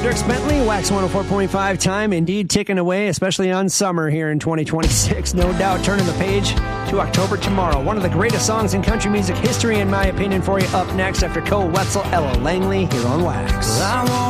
Dierks Bentley, Wax 104.5. Time indeed ticking away, especially on summer here in 2026. No doubt turning the page to October tomorrow. One of the greatest songs in country music history, in my opinion, for you up next after Cole Wetzel, Ella Langley here on Wax.